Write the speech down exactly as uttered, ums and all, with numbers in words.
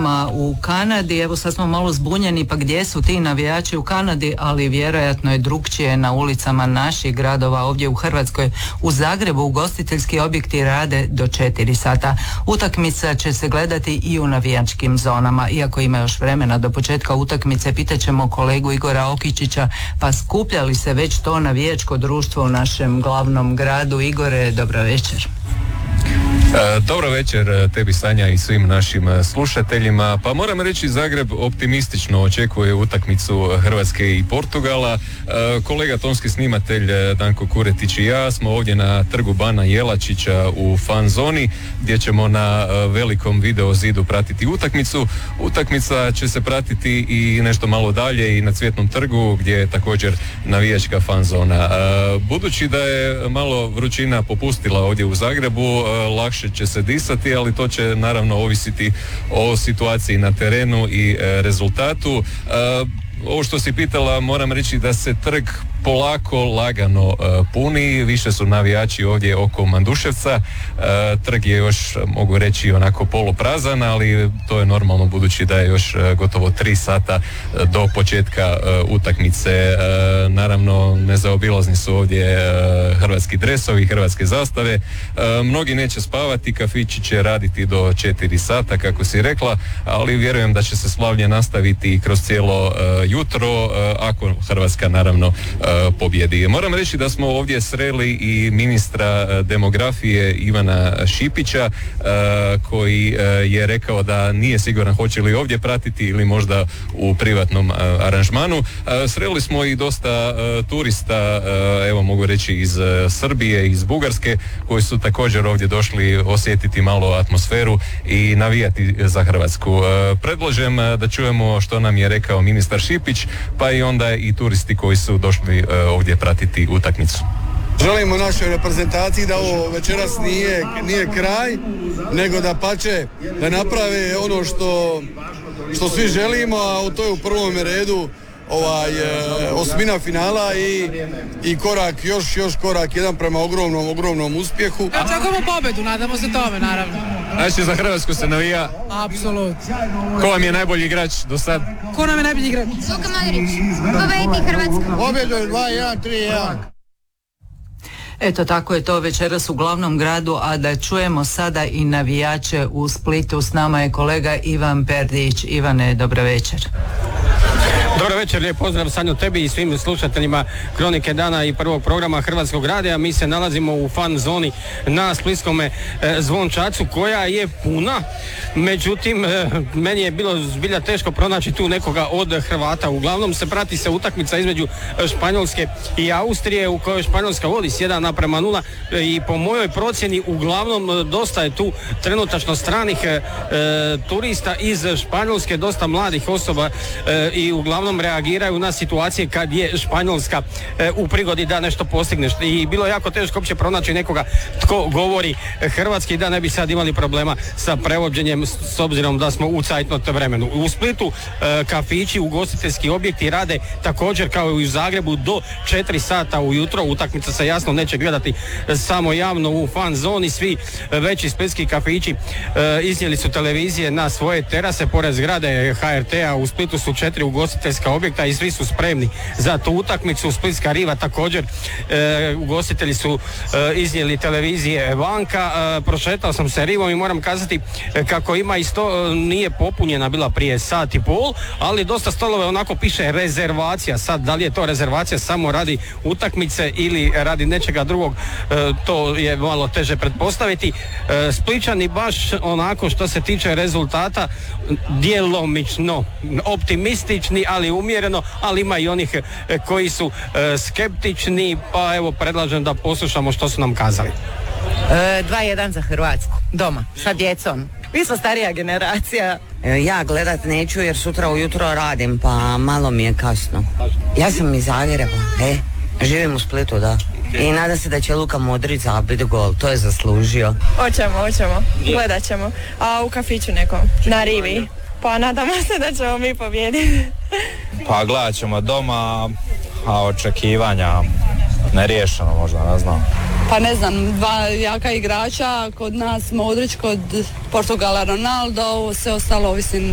tekmama u Kanadi. Evo sad smo malo zbunjeni, pa gdje su ti navijači u Kanadi, ali vjerojatno je drukčije na ulicama naših gradova ovdje u Hrvatskoj. U Zagrebu ugostiteljski objekti rade do četiri sata. Utakmica će se gledati i u navijačkim zonama. Iako ima još vremena do početka utakmice, pitat ćemo kolegu Igora Okičića, pa skuplja li se već to navijačko društvo u našem glavnom gradu? Igore, dobro večer. Dobro večer tebi, Sanja, i svim našim slušateljima. Pa moram reći, Zagreb optimistično očekuje utakmicu Hrvatske i Portugala. Kolega tonski snimatelj Danko Kuretić i ja smo ovdje na trgu Bana Jelačića u fan zoni, gdje ćemo na velikom video zidu pratiti utakmicu. Utakmica će se pratiti i nešto malo dalje i na Cvjetnom trgu, gdje je također navijačka fan zona. Budući da je malo vrućina popustila ovdje u Zagrebu, lakše će se disati, ali to će naravno ovisiti o situaciji na terenu i e, rezultatu. E, ovo što si pitala, moram reći da se trg polako, lagano uh, puni, više su navijači ovdje oko Manduševca. Uh, trg je još, mogu reći, onako poluprazan, ali to je normalno budući da je još uh, gotovo tri sata uh, do početka uh, utakmice. Uh, naravno, nezaobilazni su ovdje uh, hrvatski dresovi, hrvatske zastave. Uh, mnogi neće spavati, kafići će raditi do četiri sata, kako si rekla, ali vjerujem da će se slavlje nastaviti kroz cijelo uh, jutro, uh, ako Hrvatska naravno uh, pobjedi. Moram reći da smo ovdje sreli i ministra demografije Ivana Šipića, koji je rekao da nije siguran hoće li ovdje pratiti ili možda u privatnom aranžmanu. Sreli smo i dosta turista, evo mogu reći iz Srbije, iz Bugarske, koji su također ovdje došli osjetiti malo atmosferu i navijati za Hrvatsku. Predlažem da čujemo što nam je rekao ministar Šipić, pa i onda i turisti koji su došli ovdje pratiti utakmicu. Želimo našoj reprezentaciji da ovo večeras nije, nije kraj, nego da pače, da naprave ono što, što svi želimo, a to je u prvom redu ovaj, osmina finala i, i korak, još, još korak jedan prema ogromnom, ogromnom uspjehu. Očekujemo pobjedu, nadamo se tome, naravno. Znači, za Hrvatsku se navija? Apsolutno. Ko vam je najbolji igrač do sad? Ko nam je najbolji igrač? Luka Modrić. Pobednik Hrvatska. Pobjedu je dva jedan, tri jedan. Eto, tako je to večeras u glavnom gradu, a da čujemo sada i navijače u Splitu. S nama je kolega Ivan Perdić. Ivane, dobro večer. Dobro večer, lijep pozdrav Sanju tebi i svim slušateljima Kronike dana i prvog programa Hrvatskog radija. Mi se nalazimo u fan zoni na Splitskome e, Zvončacu, koja je puna. Međutim, e, meni je bilo zbilja teško pronaći tu nekoga od Hrvata. Uglavnom se prati se utakmica između Španjolske i Austrije, u kojoj Španjolska vodi s jedan naprema nula i po mojoj procjeni uglavnom dosta je tu trenutačno stranih e, turista iz Španjolske, dosta mladih osoba e, i uglavnom reagiraju na situacije kad je Španjolska e, u prigodi da nešto postigne. I bilo je jako teško uopće pronaći nekoga tko govori hrvatski, da ne bi sad imali problema sa prevođenjem s obzirom da smo u cajtnot vremenu. U Splitu e, kafići, ugostiteljski objekti rade također kao i u Zagrebu do četiri sata ujutro. Utakmica se jasno neće gledati samo javno u fan zoni. Svi veći splitski kafići e, iznijeli su televizije na svoje terase pored zgrade H R T-a. U Splitu su četiri ugostiteljska objekta i svi su spremni za tu utakmicu. Splitska riva također, e, ugostitelji su e, iznijeli televizije vanka. E, prošetao sam se rivom i moram kazati e, kako ima isto, e, nije popunjena bila prije sat i pol, ali dosta stolove onako piše rezervacija. Sad, da li je to rezervacija samo radi utakmice ili radi nečega drugog, e, to je malo teže pretpostaviti. E, Splićani baš onako što se tiče rezultata djelomično optimistični, ali umjereno, ali ima i onih e, koji su e, skeptični, pa evo predlažem da poslušamo što su nam kazali. E, dva jedan za Hrvatsku, doma, sa djecom. Vi smo starija generacija. E, ja gledat neću jer sutra ujutro radim, pa malo mi je kasno. Ja sam iz Zagreba, e, živim u Splitu, da. I nadam se da će Luka Modrić zabiti gol, to je zaslužio. Hoćemo, hoćemo, gledat ćemo. A u kafiću nekom, na rivi. Pa nadamo se da ćemo mi pobijediti. Pa gledat ćemo doma, a očekivanja neriješeno možda, ne znam. Pa ne znam, dva jaka igrača, kod nas Modrić, kod Portugala Ronaldo, sve ostalo ovisim